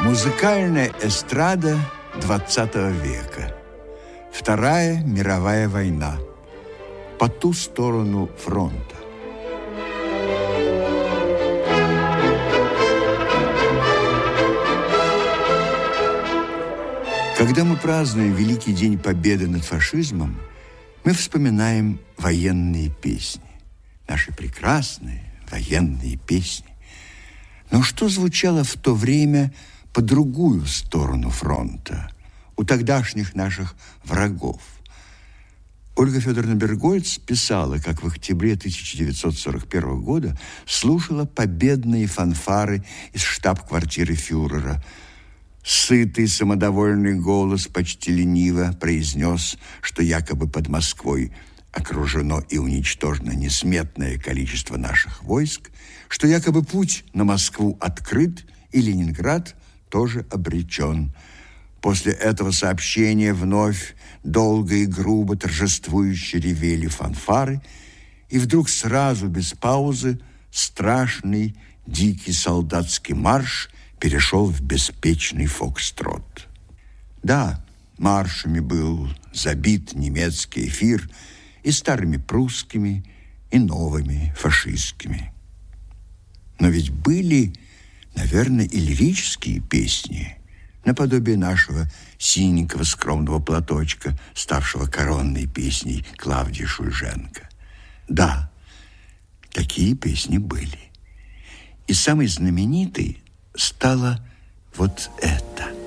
Музыкальная эстрада XX века. Вторая мировая война. По ту сторону фронта. Когда мы празднуем Великий день Победы над фашизмом, мы вспоминаем военные песни. Наши прекрасные военные песни. Но что звучало в то время по другую сторону фронта, у тогдашних наших врагов? Ольга Федоровна Бергольц писала, как в октябре 1941 года слушала победные фанфары из штаб-квартиры фюрера. Сытый, самодовольный голос почти лениво произнес, что якобы под Москвой окружено и уничтожено несметное количество наших войск, что якобы путь на Москву открыт, и Ленинград тоже обречен. После этого сообщения вновь долго и грубо торжествующе ревели фанфары, и вдруг сразу, без паузы, страшный дикий солдатский марш перешел в беспечный фокстрот. Да, маршами был забит немецкий эфир и старыми прусскими, и новыми фашистскими. Но ведь были, наверное, и лирические песни, наподобие нашего синенького скромного платочка, ставшего коронной песней Клавдии Шульженко. Да, такие песни были. И самой знаменитой стала вот эта.